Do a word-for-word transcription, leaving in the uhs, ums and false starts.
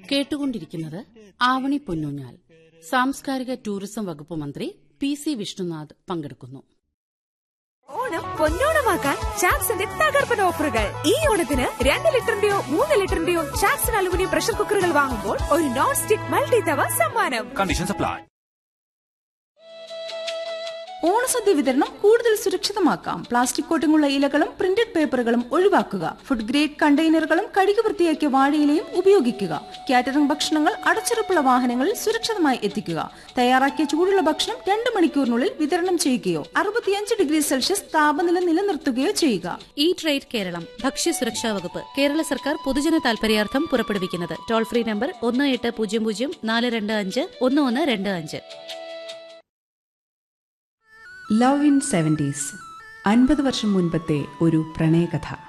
കേട്ടുകൊണ്ടിരിക്കുന്നത് ആവണി പൊന്നൂഞ്ഞാൽ. സാംസ്കാരിക ടൂറിസം വകുപ്പ് മന്ത്രി പി സി വിഷ്ണുനാഥ് പങ്കെടുക്കുന്നു. ഓണം പൊന്നോണമാക്കാൻ ചാക്സിന്റെ തകർപ്പൻ ഓഫറുകൾ. ഈ ഓണത്തിന് രണ്ട് ലിറ്ററിന്റെയോ മൂന്ന് ലിറ്ററിന്റെയോ ചാക്സൺ അലുമിനിയം പ്രഷർ കുക്കറുകൾ വാങ്ങുമ്പോൾ ഒരു നോൺ സ്റ്റിക് മൾട്ടി തവ സമ്മാനം. Conditions apply. ഓണസദ്യ വിതരണം കൂടുതൽ സുരക്ഷിതമാക്കാം. പ്ലാസ്റ്റിക് കോട്ടിങ്ങുള്ള ഇലകളും പ്രിന്റഡ് പേപ്പറുകളും ഒഴിവാക്കുക. ഫുഡ് ഗ്രേഡ് കണ്ടെയ്നറുകളും കഴുകി വൃത്തിയാക്കിയ വാഴയിലയും ഉപയോഗിക്കുക. കാറ്ററിംഗ് ഭക്ഷണങ്ങൾ അടച്ചുറപ്പുള്ള വാഹനങ്ങളിൽ സുരക്ഷിതമായി എത്തിക്കുക. തയ്യാറാക്കിയ ചൂടുള്ള ഭക്ഷണം രണ്ട് മണിക്കൂറിനുള്ളിൽ വിതരണം ചെയ്യുകയോ അറുപത്തിയഞ്ച് ഡിഗ്രി സെൽഷ്യസ് താപനില നിലനിർത്തുകയോ ചെയ്യുക. ഈ ട്രേഡ് കേരളം ഭക്ഷ്യ സുരക്ഷാ വകുപ്പ് കേരള സർക്കാർ പൊതുജന താൽപര്യാർത്ഥം പുറപ്പെടുവിക്കുന്നത് ടോൾ ഫ്രീ നമ്പർ ഒന്ന് എട്ട് പൂജ്യം പൂജ്യം നാല് രണ്ട് അഞ്ച് ഒന്ന് ഒന്ന് രണ്ട് അഞ്ച്. ലവ് ഇൻ സെവൻറ്റീസ്, അൻപത് വർഷം മുൻപത്തെ ഒരു പ്രണയകഥ.